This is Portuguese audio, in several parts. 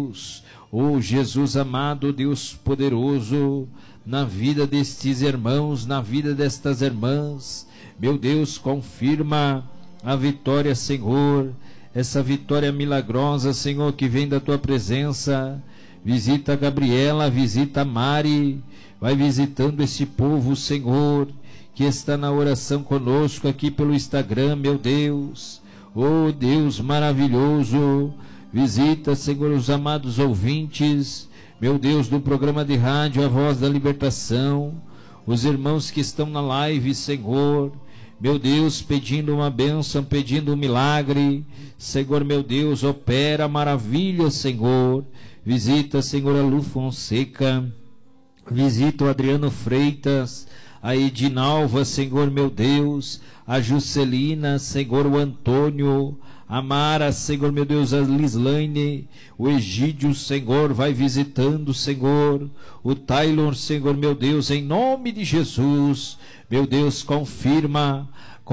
Deus, oh Jesus amado, Deus poderoso, na vida destes irmãos, na vida destas irmãs, meu Deus, confirma a vitória, Senhor, essa vitória milagrosa, Senhor, que vem da tua presença. Visita a Gabriela, visita a Mari, vai visitando esse povo, Senhor, que está na oração conosco aqui pelo Instagram, meu Deus, oh Deus maravilhoso, visita, Senhor, os amados ouvintes, meu Deus, do programa de rádio A Voz da Libertação, os irmãos que estão na live, Senhor, meu Deus, pedindo uma bênção, pedindo um milagre, Senhor, meu Deus, opera maravilha, Senhor, visita, Senhor, a Lu Fonseca, visita o Adriano Freitas, a Edinalva, Senhor, meu Deus, a Juscelina, Senhor, o Antônio, a Mara, Senhor, meu Deus, a Lislaine, o Egídio, Senhor, vai visitando, Senhor, o Taylor, Senhor, meu Deus, em nome de Jesus, meu Deus, confirma,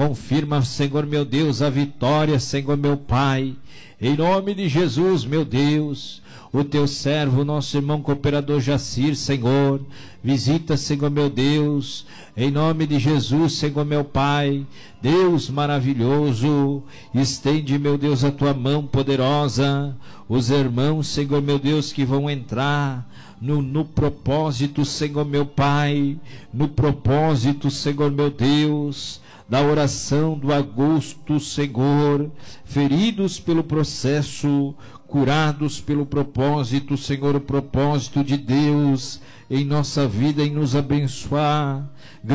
Senhor, meu Deus, a vitória, Senhor, meu Pai, em nome de Jesus, meu Deus, o teu servo, nosso irmão cooperador Jacir, Senhor, visita, Senhor, meu Deus, em nome de Jesus, Senhor, meu Pai, Deus maravilhoso, estende, meu Deus, a tua mão poderosa, os irmãos, Senhor, meu Deus, que vão entrar no propósito, Senhor, meu Pai, no propósito, Senhor, meu Deus, da oração do Augusto, Senhor, feridos pelo processo, curados pelo propósito, Senhor, o propósito de Deus em nossa vida, em nos abençoar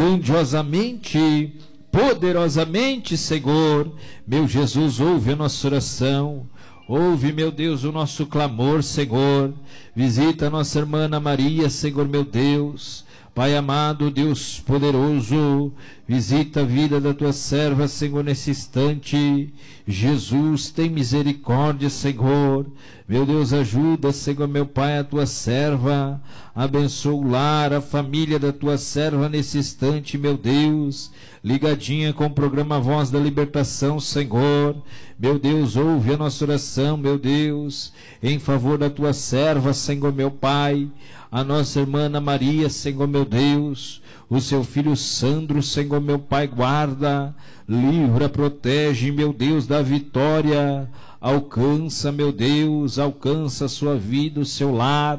grandiosamente, poderosamente, Senhor. Meu Jesus, ouve a nossa oração, ouve, meu Deus, o nosso clamor, Senhor. Visita a nossa irmã Ana Maria, Senhor, meu Deus. Pai amado, Deus poderoso, visita a vida da tua serva, Senhor, nesse instante. Jesus, tem misericórdia, Senhor. Meu Deus, ajuda, Senhor, meu Pai, a tua serva. Abençoa o lar, a família da tua serva nesse instante, meu Deus. Ligadinha com o programa Voz da Libertação, Senhor. Meu Deus, ouve a nossa oração, meu Deus, em favor da tua serva, Senhor, meu Pai. A nossa irmã Ana Maria, Senhor, meu Deus, o seu filho Sandro, Senhor, meu Pai, guarda, livra, protege, meu Deus, da vitória, alcança, meu Deus, alcança a sua vida, o seu lar,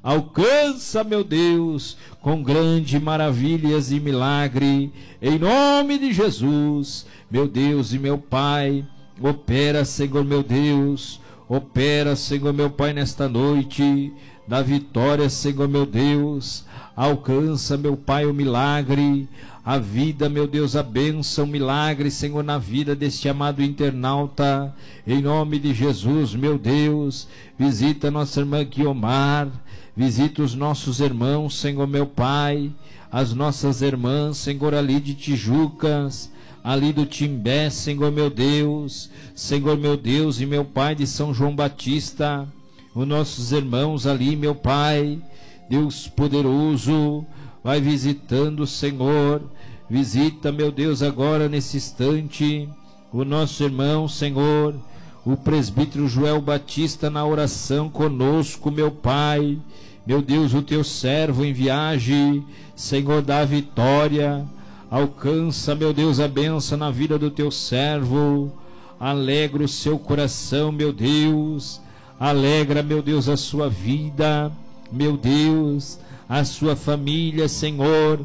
alcança, meu Deus, com grandes maravilhas e milagre, em nome de Jesus, meu Deus e meu Pai, opera, Senhor, meu Deus, opera, Senhor, meu Pai, nesta noite, da vitória, Senhor, meu Deus, alcança, meu Pai, o milagre, a vida, meu Deus, a bênção, o milagre, Senhor, na vida deste amado internauta, em nome de Jesus, meu Deus, visita nossa irmã Guiomar, visita os nossos irmãos, Senhor, meu Pai, as nossas irmãs, Senhor, ali de Tijucas, ali do Timbé, Senhor, meu Deus, e meu Pai, de São João Batista, os nossos irmãos ali, meu Pai, Deus poderoso, vai visitando, Senhor, visita, meu Deus, agora nesse instante, o nosso irmão, Senhor, o presbítero Joel Batista na oração conosco, meu Pai, meu Deus, o teu servo em viagem, Senhor, dá vitória, alcança, meu Deus, a bênção na vida do teu servo, alegra o seu coração, meu Deus, alegra, meu Deus, a sua vida, meu Deus, a sua família, Senhor,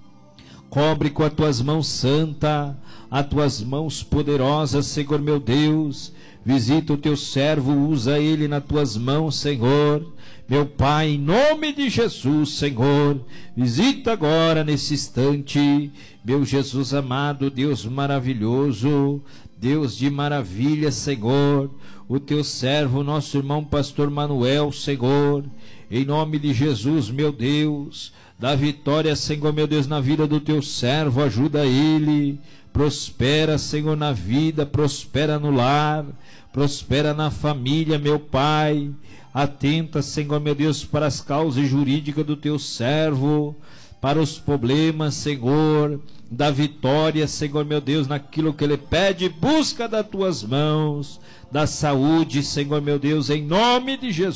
cobre com as tuas mãos santas, as tuas mãos poderosas, Senhor, meu Deus, visita o teu servo, usa ele nas tuas mãos, Senhor, meu Pai, em nome de Jesus, Senhor, visita agora nesse instante, meu Jesus amado, Deus maravilhoso, Deus de maravilha, Senhor, o teu servo, nosso irmão pastor Manuel, Senhor, em nome de Jesus, meu Deus, dá vitória, Senhor, meu Deus, na vida do teu servo, ajuda ele, prospera, Senhor, na vida, prospera no lar, prospera na família, meu Pai, atenta, Senhor, meu Deus, para as causas jurídicas do teu servo, para os problemas, Senhor, da vitória, Senhor, meu Deus, naquilo que ele pede, busca das tuas mãos, da saúde, Senhor, meu Deus, em nome de Jesus.